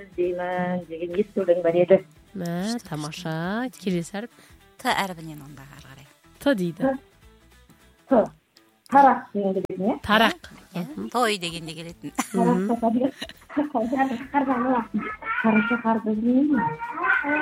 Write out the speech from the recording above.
деймін деген естудің бар еді. Мә, тамаша. Келесі әріп. Т әрбінен онда ары қарай. Т дейді. Т. Тарақ деген келетін, иә? Тарақ. Той дегенде келетін. Қараша қарды білмеймін.